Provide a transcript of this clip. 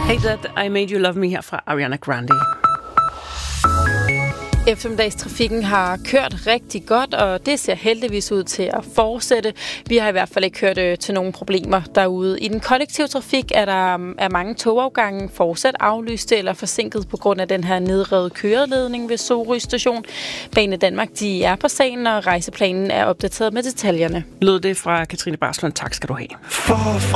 Hey That I Made You Love Me her fra Ariana Grande. Eftermiddagstrafikken har kørt rigtig godt, og det ser heldigvis ud til at fortsætte. Vi har i hvert fald ikke hørt til nogle problemer derude. I den kollektive trafik er mange togafgange fortsat aflyste eller forsinket på grund af den her nedrevede køreledning ved Sorø station. Bane Danmark, de er på sagen, og rejseplanen er opdateret med detaljerne. Lød det fra Katrine Barslund. Tak skal du have.